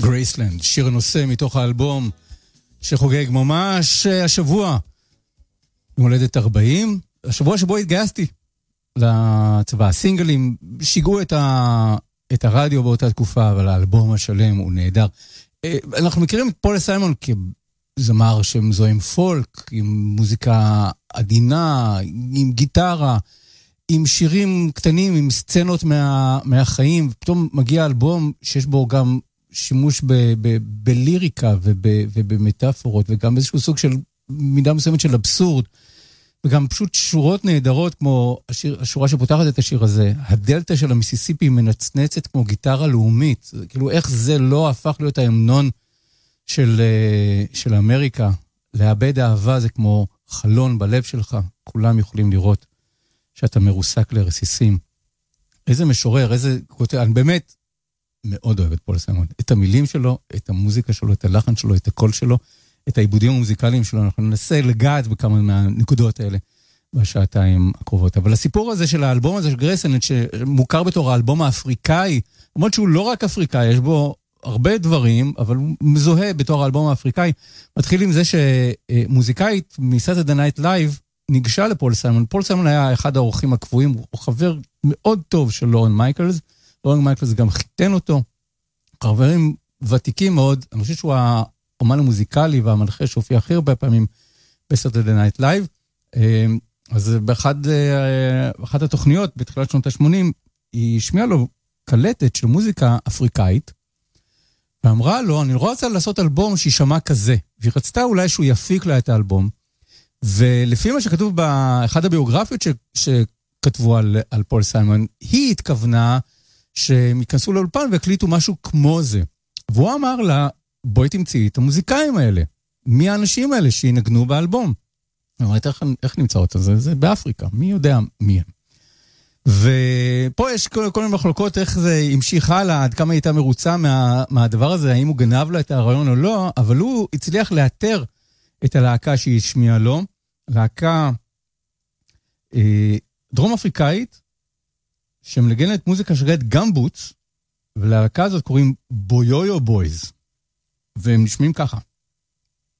גרייסלנד, שיר הנושא מתוך האלבום שחוגג ממש השבוע, במולדת 40, השבוע שבו התגייסתי לצבא. הסינגלים שיגעו את הרדיו באותה תקופה, אבל האלבום השלם הוא נהדר. אנחנו מכירים את פול סיימון כזמר שמזוהם פולק, עם מוזיקה עדינה, עם גיטרה, עם שירים קטנים, עם סצנות מהחיים, ופתאום מגיע אלבום שיש בו גם שימוש בליריקה ובמטאפורות, וגם איזשהו סוג של מידה מסוימת של אבסורד, וגם פשוט שורות נהדרות, כמו השורה שפותחת את השיר הזה, הדלטה של המיסיסיפי מנצנצת כמו גיטרה לאומית, כאילו איך זה לא הפך להיות ההמנון של אמריקה, לאבד אהבה זה כמו חלון בלב שלך, כולם יכולים לראות שאתה מרוסק לרסיסים. איזה משורר, אני באמת מאוד אוהב את פול סיימון, את המילים שלו, את המוזיקה שלו, את הלחן שלו, את הקול שלו, את העיבודים המוזיקליים שלו. אנחנו ננסה לגעת בכמה מהנקודות האלה בשעתיים הקרובות. אבל הסיפור הזה של האלבום הזה של גרייסלנד, שמוכר בתור האלבום האפריקאי, למרות שהוא לא רק אפריקאי, יש בו הרבה דברים, אבל הוא מזוהה בתור האלבום האפריקאי. מתחיל עם זה שמוזיקאית מ-Saturday Night Live ניגשה לפול סיימון. פול סיימון היה אחד האורחים הקבועים, הוא חבר מאוד טוב של לורן מייקלס, לורן מייקלס גם חיתן אותו, חברים ותיקים מאוד, אני חושב שהוא האומן המוזיקלי והמנחה שהופיע הכי הרבה פעמים ב-Saturday Night Live, אז באחת התוכניות בתחילת שנות ה-80, היא השמיעה לו קלטת של מוזיקה אפריקאית, ואמרה לו, אני לא רוצה לעשות אלבום שישמע כזה, והיא רצתה אולי שהוא יפיק לה את האלבום, ולפי מה שכתוב באחד הביוגרפיות שכתבו על פול סיימון, היא התכוונה שהם ייכנסו לאולפן והקליטו משהו כמו זה. והוא אמר לה, בואי תמצאי את המוזיקאים האלה. מי האנשים האלה שינגנו באלבום? אמרת, איך נמצא אותה? זה באפריקה. מי יודע מי הם? ופה יש כל מיני מחלוקות איך זה המשיך הלאה, עד כמה הייתה מרוצה מהדבר הזה, האם הוא גנב לה את הרעיון או לא, אבל הוא הצליח לאתר את הלהקה שהיא השמיעה לו, להקה דרום אפריקאית, שמנגנת מוזיקה שנקראת גמבוטס, ולהקה הזאת קוראים בויויו בויז, והם נשמעים ככה.